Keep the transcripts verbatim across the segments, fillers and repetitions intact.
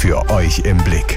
für euch im Blick.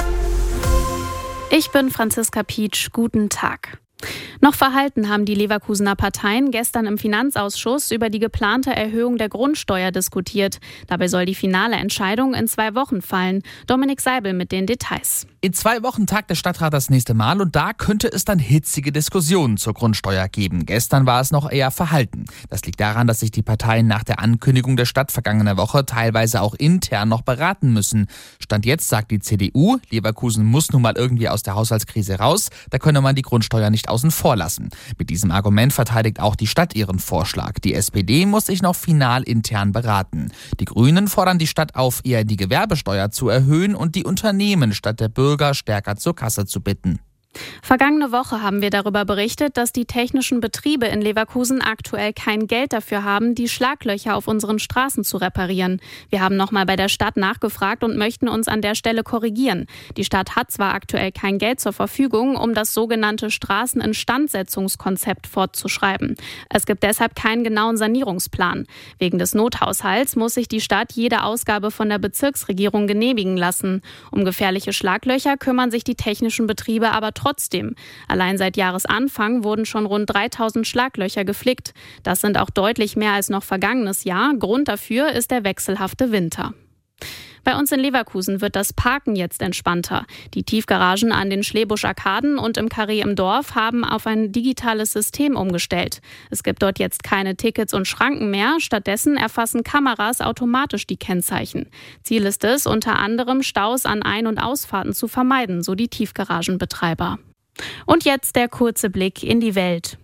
Ich bin Franziska Pietsch. Guten Tag. Noch verhalten haben die Leverkusener Parteien gestern im Finanzausschuss über die geplante Erhöhung der Grundsteuer diskutiert. Dabei soll die finale Entscheidung in zwei Wochen fallen. Dominik Seibel mit den Details. In zwei Wochen tagt der Stadtrat das nächste Mal und da könnte es dann hitzige Diskussionen zur Grundsteuer geben. Gestern war es noch eher verhalten. Das liegt daran, dass sich die Parteien nach der Ankündigung der Stadt vergangener Woche teilweise auch intern noch beraten müssen. Stand jetzt sagt die C D U, Leverkusen muss nun mal irgendwie aus der Haushaltskrise raus, da könne man die Grundsteuer nicht außen vor lassen. Mit diesem Argument verteidigt auch die Stadt ihren Vorschlag. Die S P D muss sich noch final intern beraten. Die Grünen fordern die Stadt auf, eher die Gewerbesteuer zu erhöhen und die Unternehmen statt der Bürger stärker zur Kasse zu bitten. Vergangene Woche haben wir darüber berichtet, dass die technischen Betriebe in Leverkusen aktuell kein Geld dafür haben, die Schlaglöcher auf unseren Straßen zu reparieren. Wir haben nochmal bei der Stadt nachgefragt und möchten uns an der Stelle korrigieren. Die Stadt hat zwar aktuell kein Geld zur Verfügung, um das sogenannte Straßeninstandsetzungskonzept fortzuschreiben. Es gibt deshalb keinen genauen Sanierungsplan. Wegen des Nothaushalts muss sich die Stadt jede Ausgabe von der Bezirksregierung genehmigen lassen. Um gefährliche Schlaglöcher kümmern sich die technischen Betriebe aber trotzdem. Trotzdem. Allein seit Jahresanfang wurden schon rund dreitausend Schlaglöcher geflickt. Das sind auch deutlich mehr als noch vergangenes Jahr. Grund dafür ist der wechselhafte Winter. Bei uns in Leverkusen wird das Parken jetzt entspannter. Die Tiefgaragen an den Schlebusch-Arkaden und im Carré im Dorf haben auf ein digitales System umgestellt. Es gibt dort jetzt keine Tickets und Schranken mehr. Stattdessen erfassen Kameras automatisch die Kennzeichen. Ziel ist es, unter anderem Staus an Ein- und Ausfahrten zu vermeiden, so die Tiefgaragenbetreiber. Und jetzt der kurze Blick in die Welt.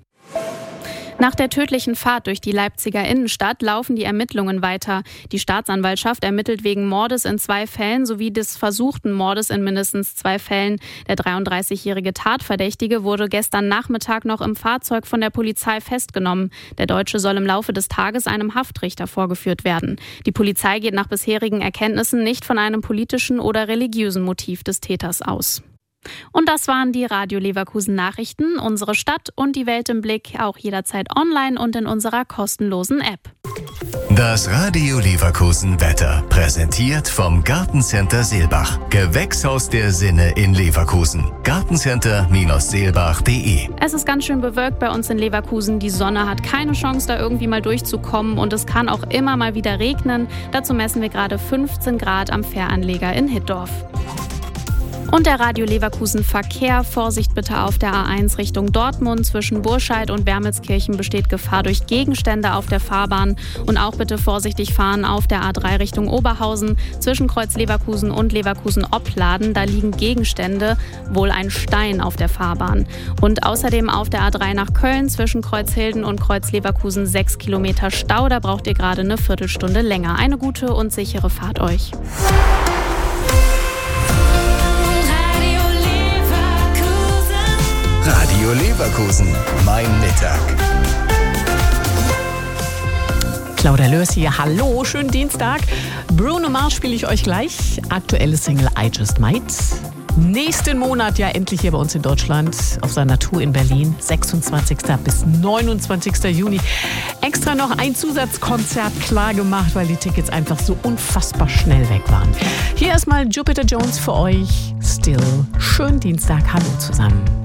Nach der tödlichen Fahrt durch die Leipziger Innenstadt laufen die Ermittlungen weiter. Die Staatsanwaltschaft ermittelt wegen Mordes in zwei Fällen sowie des versuchten Mordes in mindestens zwei Fällen. Der dreiunddreißigjährige Tatverdächtige wurde gestern Nachmittag noch im Fahrzeug von der Polizei festgenommen. Der Deutsche soll im Laufe des Tages einem Haftrichter vorgeführt werden. Die Polizei geht nach bisherigen Erkenntnissen nicht von einem politischen oder religiösen Motiv des Täters aus. Und das waren die Radio Leverkusen Nachrichten. Unsere Stadt und die Welt im Blick, auch jederzeit online und in unserer kostenlosen App. Das Radio Leverkusen Wetter, präsentiert vom Gartencenter Seelbach. Gewächshaus der Sinne in Leverkusen. Gartencenter Seelbach punkt de. Es ist ganz schön bewölkt bei uns in Leverkusen. Die Sonne hat keine Chance, da irgendwie mal durchzukommen. Und es kann auch immer mal wieder regnen. Dazu messen wir gerade fünfzehn Grad am Fähranleger in Hittorf. Und der Radio Leverkusen Verkehr. Vorsicht bitte auf der A eins Richtung Dortmund. Zwischen Burscheid und Wermelskirchen besteht Gefahr durch Gegenstände auf der Fahrbahn. Und auch bitte vorsichtig fahren auf der A drei Richtung Oberhausen. Zwischen Kreuz Leverkusen und Leverkusen-Opladen. Da liegen Gegenstände, wohl ein Stein auf der Fahrbahn. Und außerdem auf der A drei nach Köln zwischen Kreuzhilden und Kreuz Leverkusen sechs Kilometer Stau. Da braucht ihr gerade eine Viertelstunde länger. Eine gute und sichere Fahrt euch. Radio Leverkusen, mein Mittag. Claudia Lörs hier, hallo, schönen Dienstag. Bruno Mars spiele ich euch gleich. Aktuelle Single I Just Might. Nächsten Monat ja endlich hier bei uns in Deutschland auf seiner Tour in Berlin. sechsundzwanzigsten bis neunundzwanzigsten Juni. Extra noch ein Zusatzkonzert klar gemacht, weil die Tickets einfach so unfassbar schnell weg waren. Hier erstmal Jupiter Jones für euch. Still. Schönen Dienstag. Hallo zusammen.